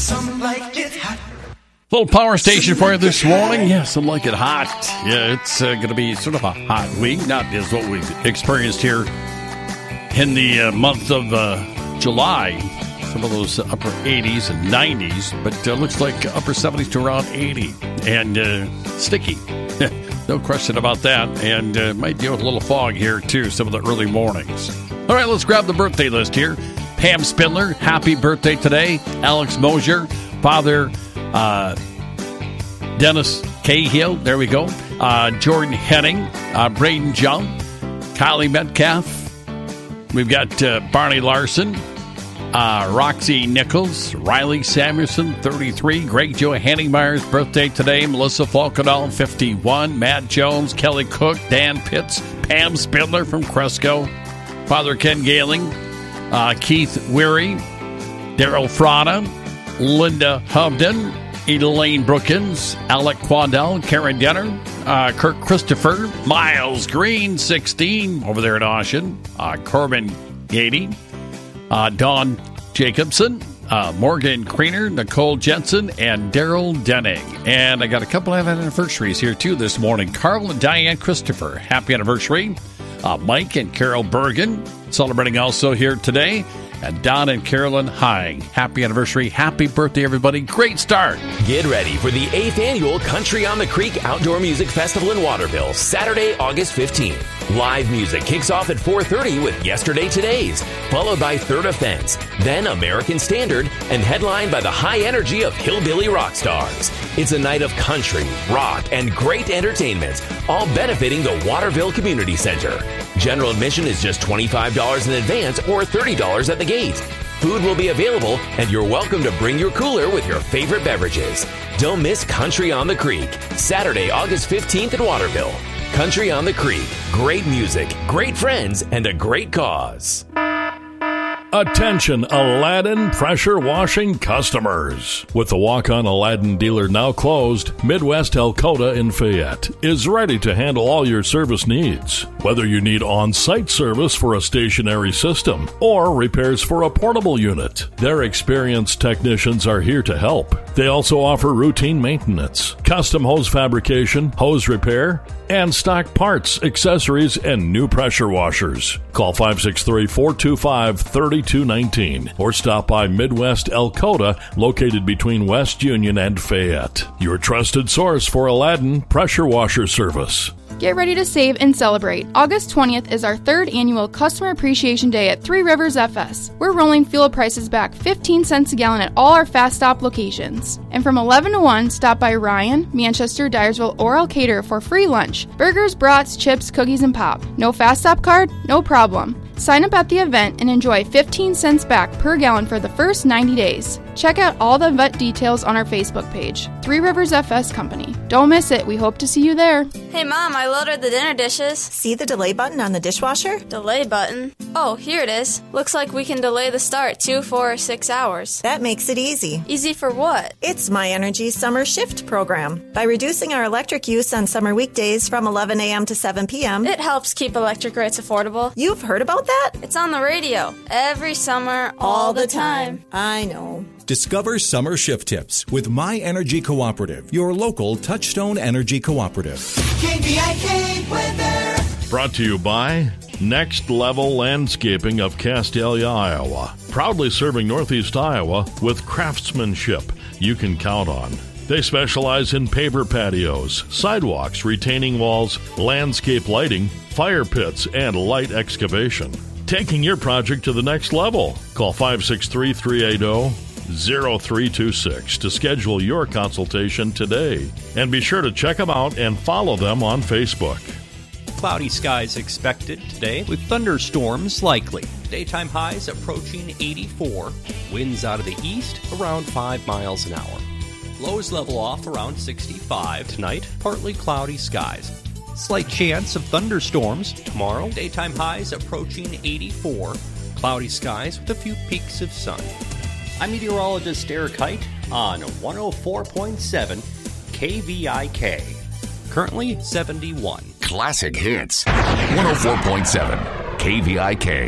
Some like it hot. Little power station for you this morning. Yeah, some like it hot. Yeah, it's going to be sort of a hot week, not as what we've experienced here in the month of July. Some of those upper 80s and 90s, but looks like upper 70s to around 80. And sticky. No question about that. And might deal with a little fog here, too, some of the early mornings. All right, let's grab the birthday list here. Pam Spindler, happy birthday today. Alex Mosier, Father Dennis Cahill, there we go. Jordan Henning, Braden Jung, Kylie Metcalf. We've got Barney Larson, Roxy Nichols, Riley Samuelson, 33. Greg Joe Hanningmeyer's birthday today. Melissa Falkenall, 51. Matt Jones, Kelly Cook, Dan Pitts, Pam Spindler from Cresco, Father Ken Galing, Keith Weary, Daryl Frana, Linda Hovden, Elaine Brookins, Alec Quandell, Karen Denner, Kirk Christopher, Miles Green, 16, over there at Ocean, Corbin Gady, Dawn Jacobson, Morgan Creener, Nicole Jensen, and Daryl Denning. And I got a couple of anniversaries here, too, this morning. Carl and Diane Christopher, happy anniversary. Mike and Carol Bergen, celebrating also here today. And Don and Carolyn Hine, happy anniversary. Happy birthday, everybody. Great start. Get ready for the 8th Annual Country on the Creek Outdoor Music Festival in Waterville, Saturday, August 15th. Live music kicks off at 4:30 with Yesterday Todays, followed by Third Offense, then American Standard, and headlined by the high energy of Hillbilly Rock Stars. It's a night of country, rock, and great entertainment, all benefiting the Waterville Community Center. General admission is just $25 in advance or $30 at the gate. Food will be available, and you're welcome to bring your cooler with your favorite beverages. Don't miss Country on the Creek, Saturday, August 15th at Waterville. Country on the Creek, great music, great friends, and a great cause. Attention Aladdin pressure washing customers. With the Walk-On Aladdin dealer now closed, Midwest Elkota in Fayette is ready to handle all your service needs. Whether you need on-site service for a stationary system or repairs for a portable unit, their experienced technicians are here to help. They also offer routine maintenance, custom hose fabrication, hose repair, and stock parts, accessories, and new pressure washers. Call 563-425-3219 or stop by Midwest Elkota, located between West Union and Fayette. Your trusted source for Aladdin pressure washer service. Get ready to save and celebrate. August 20th is our 3rd annual Customer Appreciation Day at Three Rivers FS. We're rolling fuel prices back 15 cents a gallon at all our Fast Stop locations. And from 11 to 1, stop by Ryan, Manchester, Dyersville, or Elkader for free lunch. Burgers, brats, chips, cookies, and pop. No Fast Stop card? No problem. Sign up at the event and enjoy 15 cents back per gallon for the first 90 days. Check out all the event details on our Facebook page, Three Rivers FS Company. Don't miss it. We hope to see you there. Hey, Mom, I loaded the dinner dishes. See the delay button on the dishwasher? Delay button? Oh, here it is. Looks like we can delay the start 2, 4, or 6 hours. That makes it easy. Easy for what? It's My Energy Summer Shift program. By reducing our electric use on summer weekdays from 11 a.m. to 7 p.m., it helps keep electric rates affordable. You've heard about that? It's on the radio. Every summer, all the time. I know. Discover summer shift tips with My Energy Cooperative, your local Touchstone Energy Cooperative. KVIK weather. Brought to you by Next Level Landscaping of Castalia, Iowa. Proudly serving Northeast Iowa with craftsmanship you can count on. They specialize in paver patios, sidewalks, retaining walls, landscape lighting, fire pits, and light excavation. Taking your project to the next level. Call 563-380-0326 to schedule your consultation today. And be sure to check them out and follow them on Facebook. Cloudy skies expected today with thunderstorms likely. Daytime highs approaching 84. Winds out of the east around 5 miles an hour. Lows level off around 65 tonight. Partly cloudy skies. Slight chance of thunderstorms tomorrow. Daytime highs approaching 84. Cloudy skies with a few peaks of sun. I'm meteorologist Eric Height on 104.7 KVIK. Currently 71. Classic hits. 104.7 KVIK.